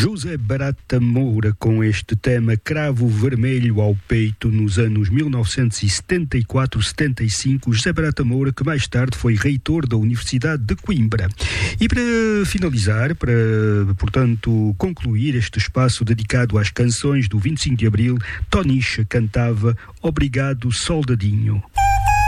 José Barata Moura com este tema Cravo Vermelho ao Peito nos anos 1974-75. José Barata Moura, que mais tarde foi reitor da Universidade de Coimbra. E para finalizar, para, portanto, concluir este espaço dedicado às canções do 25 de Abril, Tonicha cantava Obrigado Soldadinho.